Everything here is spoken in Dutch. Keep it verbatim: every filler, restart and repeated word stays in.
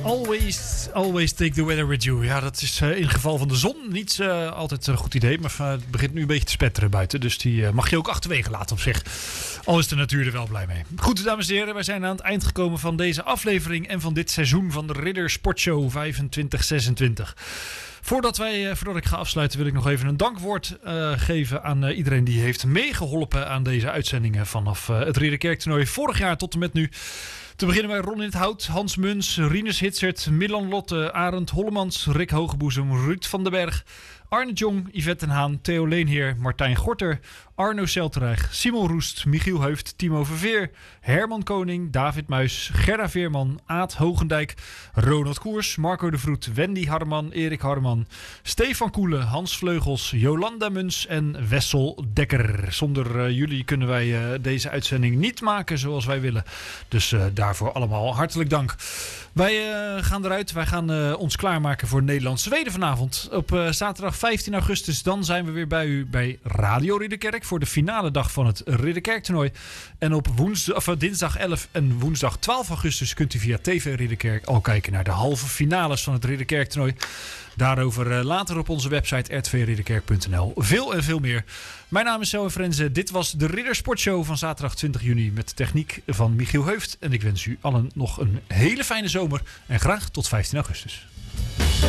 Always, always take the weather with you. Ja, dat is uh, in geval van de zon niet uh, altijd een goed idee. Maar uh, het begint nu een beetje te spetteren buiten. Dus die uh, mag je ook achterwege laten op zich. Al is de natuur er wel blij mee. Goed, dames en heren. Wij zijn aan het eind gekomen van deze aflevering. En van dit seizoen van de Ridder Sportshow vijfentwintig zesentwintig. Voordat, wij, uh, voordat ik ga afsluiten wil ik nog even een dankwoord uh, geven aan uh, iedereen die heeft meegeholpen aan deze uitzendingen vanaf uh, het Ridderkerk-toernooi vorig jaar tot en met nu. Te beginnen bij Ron in het Hout, Hans Muns, Rinus Hitsert, Milan Lotte, Arend Hollemans, Rick Hogeboezem, Ruud van den Berg, Arne Jong, Yvette ten Haan, Theo Leenheer, Martijn Gorter, Arno Selterijg, Simon Roest, Michiel Heuft, Timo Verveer, Herman Koning, David Muis, Gerda Veerman, Aad Hogendijk, Ronald Koers, Marco de Vroet, Wendy Harman, Erik Harman, Stefan Koelen, Hans Vleugels, Jolanda Muns en Wessel Dekker. Zonder uh, jullie kunnen wij uh, deze uitzending niet maken zoals wij willen. Dus uh, daarvoor allemaal hartelijk dank. Wij uh, gaan eruit. Wij gaan uh, ons klaarmaken voor Nederland-Zweden vanavond. Op uh, zaterdag vijftien augustus. Dan zijn we weer bij u bij Radio Ridderkerk voor de finale dag van het Ridderkerk-toernooi. En op woensdag, of, dinsdag elf en woensdag twaalf augustus kunt u via T V Ridderkerk al kijken naar de halve finales van het Ridderkerk-toernooi. Daarover uh, later op onze website r t v ridderkerk punt n l. Veel en veel meer. Mijn naam is Selwyn Frenze. Dit was de Ridder Sportshow van zaterdag twintig juni met de techniek van Michiel Heuft. En ik wens u allen nog een hele fijne zomer en graag tot vijftien augustus.